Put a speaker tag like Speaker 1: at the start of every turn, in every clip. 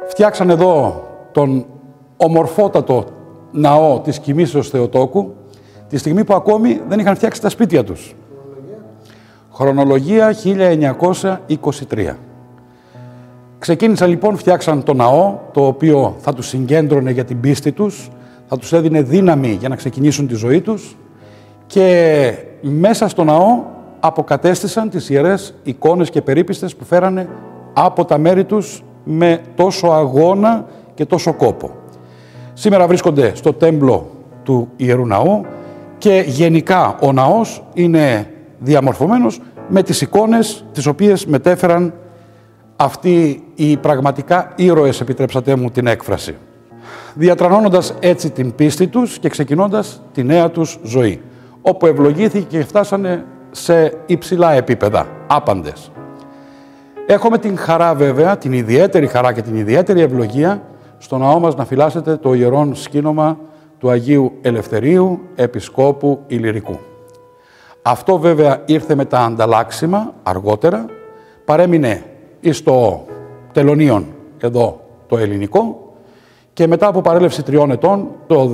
Speaker 1: Φτιάξαν εδώ τον ομορφότατο ναό της Κοιμήσεως Θεοτόκου, τη στιγμή που ακόμη δεν είχαν φτιάξει τα σπίτια τους. Χρονολογία 1923. Ξεκίνησαν λοιπόν, φτιάξαν το ναό, το οποίο θα τους συγκέντρωνε για την πίστη τους, θα τους έδινε δύναμη για να ξεκινήσουν τη ζωή τους και μέσα στο ναό αποκατέστησαν τις ιερές εικόνες και περίπιστες που φέρανε από τα μέρη τους με τόσο αγώνα και τόσο κόπο. Σήμερα βρίσκονται στο τέμπλο του Ιερού Ναού και γενικά ο ναός είναι διαμορφωμένος με τις εικόνες τις οποίες μετέφεραν αυτοί οι πραγματικά ήρωες, επιτρέψατε μου την έκφραση, διατρανώνοντας έτσι την πίστη τους και ξεκινώντας τη νέα τους ζωή, όπου ευλογήθηκε και φτάσανε σε υψηλά επίπεδα, άπαντες. Έχουμε την χαρά βέβαια, την ιδιαίτερη χαρά και την ιδιαίτερη ευλογία στο ναό μας να φυλάσσετε το ιερόν σκήνομα του Αγίου Ελευθερίου Επισκόπου Ηλυρικού. Αυτό βέβαια ήρθε με τα ανταλλάξιμα αργότερα, παρέμεινε εις το τελωνίον εδώ το ελληνικό και μετά από παρέλευση 3 ετών, το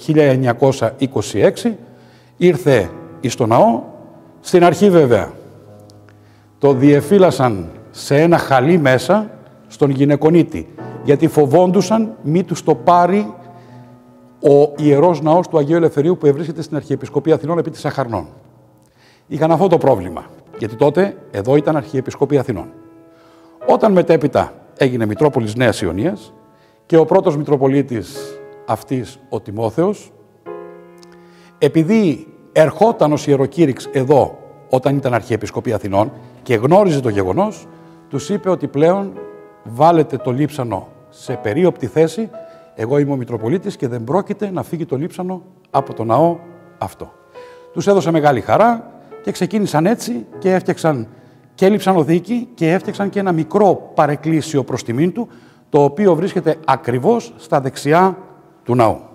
Speaker 1: 1926, ήρθε εις το ναό. Στην αρχή βέβαια το διεφύλασαν σε ένα χαλί μέσα στον γυναικονίτη, γιατί φοβόντουσαν μη τους το πάρει ο Ιερός Ναός του Αγίου Ελευθερίου που ευρίσκεται στην Αρχιεπισκοπή Αθηνών επί της Αχαρνών. Είχαν αυτό το πρόβλημα, γιατί τότε εδώ ήταν Αρχιεπισκοπή Αθηνών. Όταν μετέπειτα έγινε Μητρόπολης Νέας Ιωνίας και ο πρώτος Μητροπολίτης αυτής ο Τιμόθεος, επειδή ερχόταν ως ιεροκήρυξ εδώ όταν ήταν Αρχιεπισκοπή Αθηνών και γνώριζε το γεγονός, τους είπε ότι πλέον βάλετε το λείψανο σε περίοπτη θέση, εγώ είμαι ο Μητροπολίτης και δεν πρόκειται να φύγει το λείψανο από το ναό αυτό. Τους έδωσε μεγάλη χαρά και ξεκίνησαν έτσι και έφτιαξαν και λειψανοδίκη και έφτιαξαν και ένα μικρό παρεκκλήσιο προς τιμήν του, το οποίο βρίσκεται ακριβώς στα δεξιά του ναού.